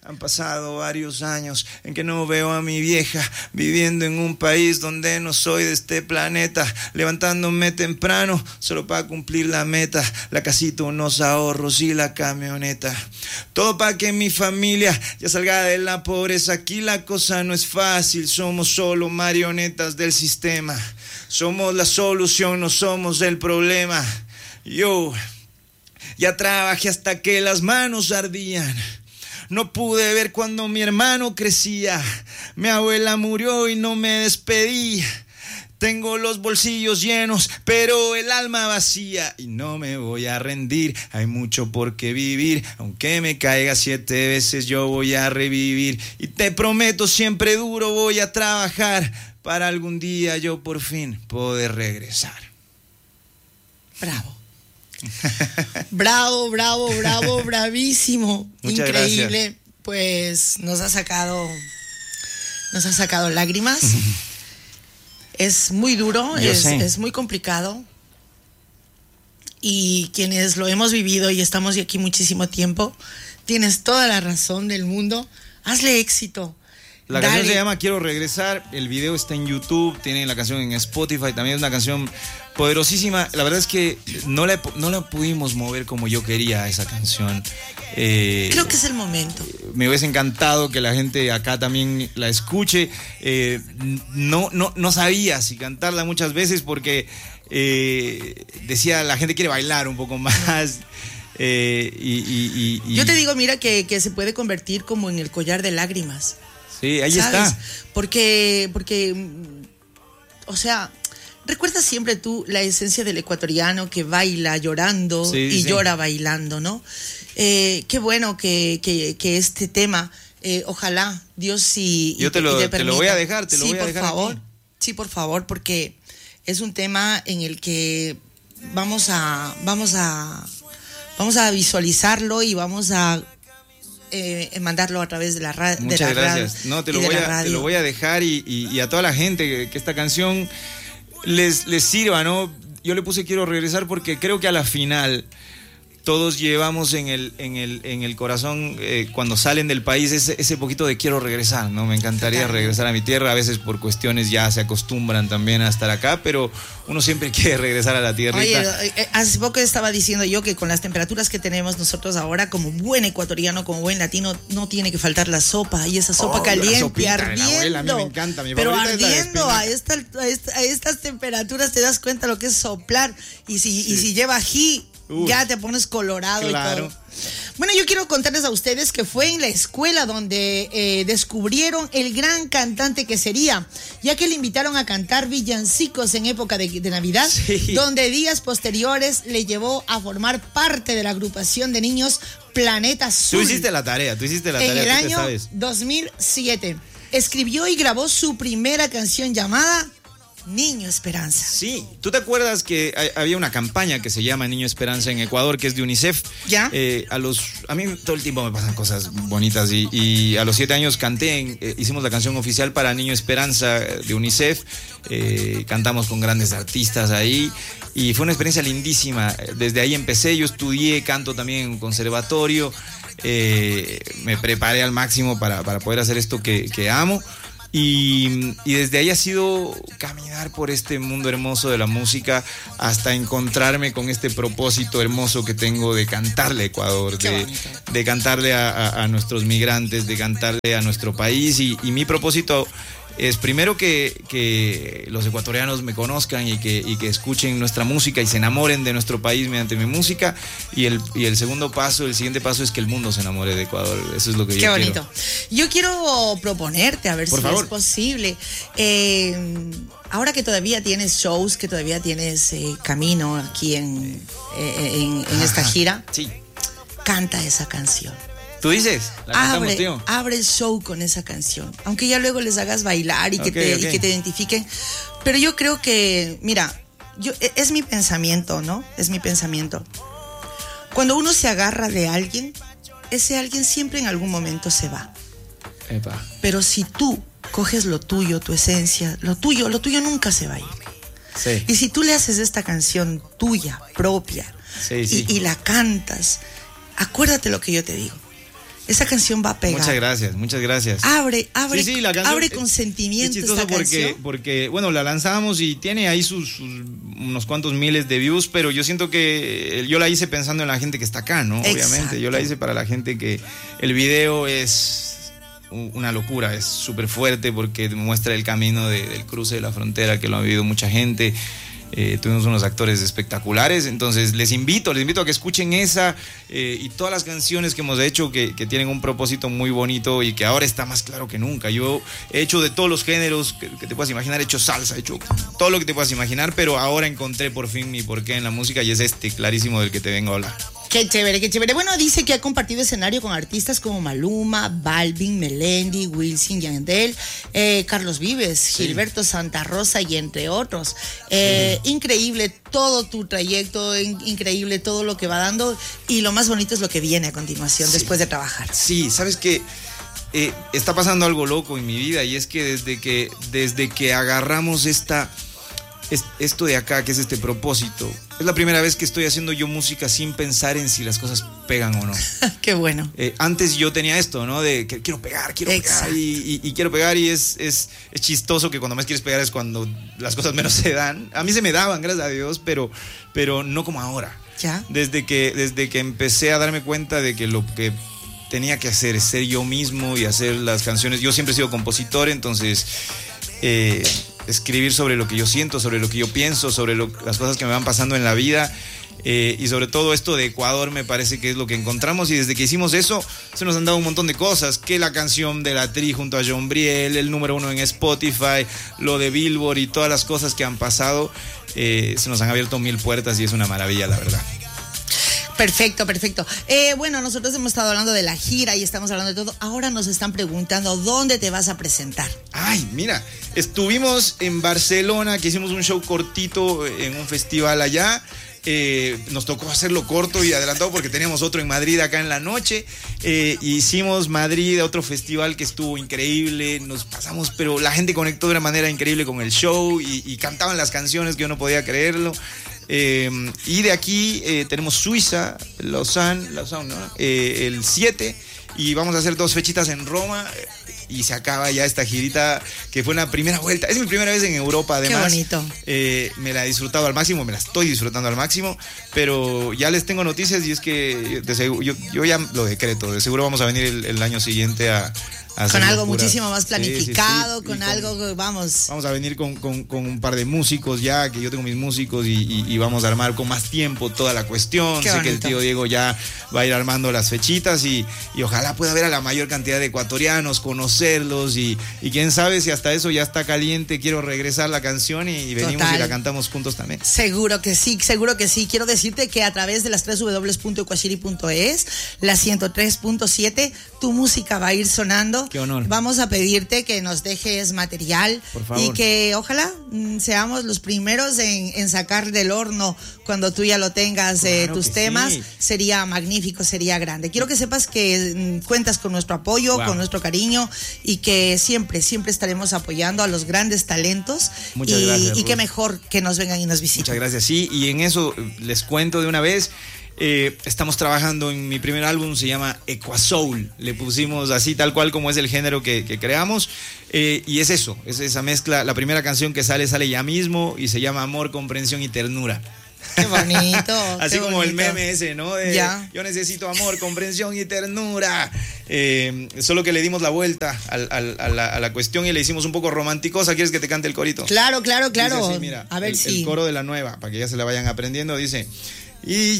Han pasado varios años en que no veo a mi vieja, viviendo en un país donde no soy de este planeta, levantándome temprano solo para cumplir la meta, la casita, unos ahorros y la camioneta. Todo para que mi familia ya salga de la pobreza. Aquí la cosa no es fácil, somos solo marionetas del sistema. Somos la solución, no somos el problema. Yo ya trabajé hasta que las manos ardían. No pude ver cuando mi hermano crecía. Mi abuela murió y no me despedí. Tengo los bolsillos llenos, pero el alma vacía. Y no me voy a rendir, hay mucho por qué vivir. Aunque me caiga 7 veces, yo voy a revivir. Y te prometo, siempre duro voy a trabajar para algún día yo por fin poder regresar. Bravo. Bravo, bravo, bravo, bravísimo. Muchas increíble. gracias. Pues nos ha sacado lágrimas. Es muy duro, es muy complicado. Y quienes lo hemos vivido y estamos aquí muchísimo tiempo, tienes toda la razón del mundo. Hazle éxito. La canción se llama Quiero Regresar, el video está en YouTube, tienen la canción en Spotify, también es una canción poderosísima. La verdad es que no la pudimos mover como yo quería esa canción. Creo que es el momento. Me hubiese encantado que la gente acá también la escuche. No sabía si cantarla muchas veces porque decía la gente quiere bailar un poco más. Yo te digo, mira, que se puede convertir como en el collar de lágrimas. Sí, ahí ¿sabes? está. Porque, o sea, recuerda siempre tú la esencia del ecuatoriano que baila llorando y llora bailando, ¿no? Qué bueno que este tema, ojalá Dios sí. Yo te lo voy a dejar, sí, voy a dejar. Por favor, aquí. sí, por favor, porque es un tema en el que vamos a visualizarlo y vamos a mandarlo a través de la radio. Muchas gracias. No, te lo voy a dejar y a toda la gente que esta canción les sirva, ¿no? Yo le puse Quiero Regresar porque creo que a la final todos llevamos en el corazón cuando salen del país ese poquito de quiero regresar, ¿no? Me encantaría regresar a mi tierra. A veces por cuestiones ya se acostumbran también a estar acá, pero uno siempre quiere regresar a la tierrita. Oye, hace poco estaba diciendo yo que con las temperaturas que tenemos nosotros ahora, como buen ecuatoriano, como buen latino, no tiene que faltar la sopa, y esa sopa caliente, ardiendo. La abuela, a mí me encanta, pero ardiendo a estas temperaturas te das cuenta lo que es soplar, y si lleva ají, ya te pones colorado. Claro. Y todo. Bueno, yo quiero contarles a ustedes que fue en la escuela donde descubrieron el gran cantante que sería, ya que le invitaron a cantar villancicos en época de Navidad, donde días posteriores le llevó a formar parte de la agrupación de niños Planeta Azul. Tú hiciste la tarea. En el año 2007 escribió y grabó su primera canción llamada Niño Esperanza. Sí, ¿tú te acuerdas que había una campaña que se llama Niño Esperanza en Ecuador, que es de UNICEF? ¿Ya? A mí todo el tiempo me pasan cosas bonitas y a los 7 años canté, hicimos la canción oficial para Niño Esperanza de UNICEF, cantamos con grandes artistas ahí y fue una experiencia lindísima. Desde ahí empecé, yo estudié canto también en un conservatorio, me preparé al máximo para poder hacer esto que amo. Y desde ahí ha sido caminar por este mundo hermoso de la música hasta encontrarme con este propósito hermoso que tengo de cantarle a Ecuador, de cantarle a nuestros migrantes, de cantarle a nuestro país. Y mi propósito es primero que los ecuatorianos me conozcan y que escuchen nuestra música y se enamoren de nuestro país mediante mi música, y el siguiente paso es que el mundo se enamore de Ecuador. Eso es lo que yo quiero. Qué bonito. Yo quiero proponerte, a ver si es posible, ahora que todavía tienes shows, que todavía tienes camino aquí en esta gira, canta esa canción. ¿Tú dices? ¿La cantamos, tío? Abre el show con esa canción. Aunque ya luego les hagas bailar y que te identifiquen. Pero yo creo que, mira, es mi pensamiento, ¿no? Es mi pensamiento. Cuando uno se agarra de alguien, ese alguien siempre en algún momento se va. Epa. Pero si tú coges lo tuyo, tu esencia, lo tuyo nunca se va a ir. Sí. Y si tú le haces esta canción tuya, propia, y la cantas, acuérdate lo que yo te digo. Esa canción va a pegar. Muchas gracias, muchas gracias. Abre la canción abre con sentimiento esta canción. Porque, bueno, la lanzamos y tiene ahí sus unos cuantos miles de views, pero yo siento que yo la hice pensando en la gente que está acá, ¿no? Exacto. Obviamente, yo la hice para la gente que el video es una locura, es súper fuerte porque muestra el camino del cruce de la frontera que lo ha vivido mucha gente. Tuvimos unos actores espectaculares, entonces les invito a que escuchen esa y todas las canciones que hemos hecho que tienen un propósito muy bonito y que ahora está más claro que nunca. Yo he hecho de todos los géneros que te puedas imaginar, he hecho salsa, he hecho todo lo que te puedas imaginar, pero ahora encontré por fin mi porqué en la música y es clarísimo del que te vengo a hablar. Qué chévere, qué chévere. Bueno, dice que ha compartido escenario con artistas como Maluma, Balvin, Melendi, Wisin y Yandel, Carlos Vives, sí, Gilberto Santa Rosa y entre otros. Increíble todo tu trayecto, increíble todo lo que va dando y lo más bonito es lo que viene a continuación después de trabajar. Sí, ¿sabes qué? Está pasando algo loco en mi vida y es que desde que agarramos esto de acá, que es este propósito, es la primera vez que estoy haciendo yo música sin pensar en si las cosas pegan o no. Qué bueno. Antes yo tenía esto, ¿no? De que quiero pegar y quiero pegar y es chistoso que cuando más quieres pegar es cuando las cosas menos se dan. A mí se me daban, gracias a Dios, pero no como ahora. ¿Ya? Desde que empecé a darme cuenta de que lo que tenía que hacer es ser yo mismo y hacer las canciones. Yo siempre he sido compositor, entonces escribir sobre lo que yo siento, sobre lo que yo pienso, sobre las cosas que me van pasando en la vida. Y sobre todo esto de Ecuador me parece que es lo que encontramos y desde que hicimos eso se nos han dado un montón de cosas, que la canción de La Tri junto a John Briel, el número 1 en Spotify, lo de Billboard y todas las cosas que han pasado, se nos han abierto 1000 puertas y es una maravilla, la verdad. Perfecto. Bueno, nosotros hemos estado hablando de la gira y estamos hablando de todo. Ahora nos están preguntando dónde te vas a presentar. Ay, mira, estuvimos en Barcelona, que hicimos un show cortito en un festival allá. Nos tocó hacerlo corto y adelantado porque teníamos otro en Madrid acá en la noche. Hicimos Madrid, otro festival que estuvo increíble. Nos pasamos, pero la gente conectó de una manera increíble con el show y cantaban las canciones que yo no podía creerlo. Y de aquí tenemos Suiza, Lausanne, ¿no? El 7 y vamos a hacer 2 fechitas en Roma y se acaba ya esta girita que fue una primera vuelta. Es mi primera vez en Europa, además. Qué bonito. Me la he disfrutado al máximo, me la estoy disfrutando al máximo, pero ya les tengo noticias y es que yo ya lo decreto. De seguro vamos a venir el año siguiente a con algo muchísimo más planificado, sí. Con algo, vamos a venir con un par de músicos ya, que yo tengo mis músicos y vamos a armar con más tiempo toda la cuestión. Sé que el tío Diego ya va a ir armando las fechitas y ojalá pueda ver a la mayor cantidad de ecuatorianos, conocerlos y quién sabe si hasta eso ya está caliente, quiero regresar la canción y venimos y la cantamos juntos también. Seguro que sí. Quiero decirte que a través de las www.ecuashiri.es, la 103.7, tu música va a ir sonando. Qué honor. Vamos a pedirte que nos dejes material y que ojalá seamos los primeros en sacar del horno cuando tú ya lo tengas tus temas. Sí. Sería magnífico, sería grande. Quiero que sepas que cuentas con nuestro apoyo, con nuestro cariño y que siempre estaremos apoyando a los grandes talentos. Muchas gracias, y qué mejor que nos vengan y nos visiten. Muchas gracias, sí, y en eso les cuento de una vez. Estamos trabajando en mi primer álbum, se llama Ecuasoul. Le pusimos así, tal cual como es el género que creamos. Y es eso, es esa mezcla. La primera canción que sale ya mismo y se llama Amor, Comprensión y Ternura. Qué bonito. Así qué como bonito. El meme ese, ¿no? Yo necesito amor, comprensión y ternura. Solo que le dimos la vuelta a la cuestión y le hicimos un poco romanticosa. ¿Quieres que te cante el corito? Claro. Dice así, mira, a ver el coro de la nueva, para que ya se la vayan aprendiendo, dice... Y